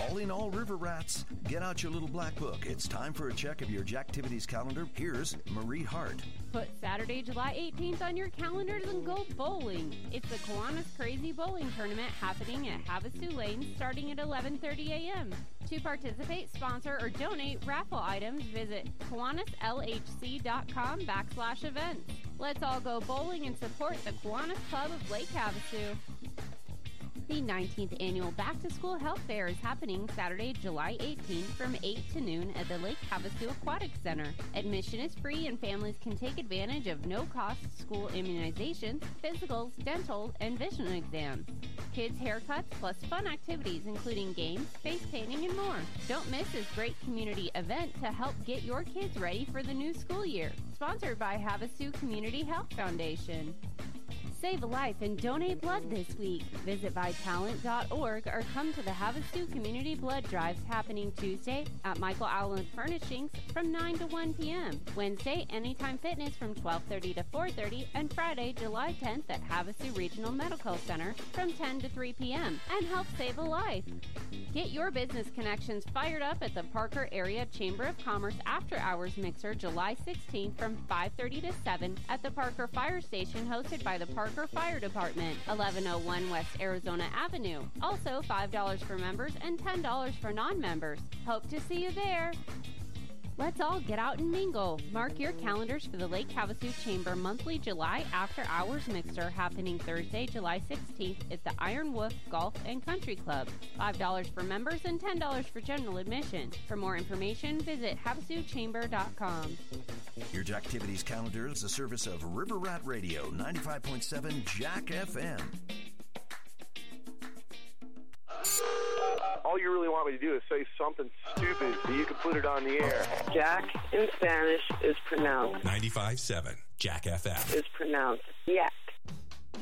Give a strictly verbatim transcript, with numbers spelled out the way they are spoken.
Calling all river rats. Get out your little black book. It's time for a check of your Jacktivities calendar. Here's Marie Hart. Put Saturday, July eighteenth on your calendars and go bowling. It's the Kiwanis Crazy Bowling Tournament happening at Havasu Lane starting at eleven thirty a.m. To participate, sponsor, or donate raffle items, visit Kiwanis L H C dot com backslash events. Let's all go bowling and support the Kiwanis Club of Lake Havasu. The nineteenth Annual Back to School Health Fair is happening Saturday, July eighteenth from eight to noon at the Lake Havasu Aquatic Center. Admission is free and families can take advantage of no-cost school immunizations, physicals, dental, and vision exams. Kids' haircuts plus fun activities including games, face painting, and more. Don't miss this great community event to help get your kids ready for the new school year. Sponsored by Havasu Community Health Foundation. Save a life and donate blood this week. Visit Vitalant dot org or come to the Havasu Community Blood Drives happening Tuesday at Michael Allen Furnishings from nine to one p.m. Wednesday, Anytime Fitness from twelve thirty to four thirty, and Friday, July tenth at Havasu Regional Medical Center from ten to three p.m. and help save a life. Get your business connections fired up at the Parker Area Chamber of Commerce After Hours Mixer July sixteenth from five thirty to seven at the Parker Fire Station hosted by the Parker Fire Department, eleven oh one West Arizona Avenue. Also five dollars for members and ten dollars for non-members. Hope to see you there. Let's all get out and mingle. Mark your calendars for the Lake Havasu Chamber monthly July After Hours Mixer happening Thursday, July sixteenth at the Iron Wolf Golf and Country Club. five dollars for members and ten dollars for general admission. For more information, visit havasu chamber dot com. Your Jacktivities calendar is a service of River Rat Radio, ninety-five point seven Jack F M. All you really want me to do is say something stupid so you can put it on the air. Jack in Spanish is pronounced. ninety-five point seven Jack F M. Is pronounced. Yeah.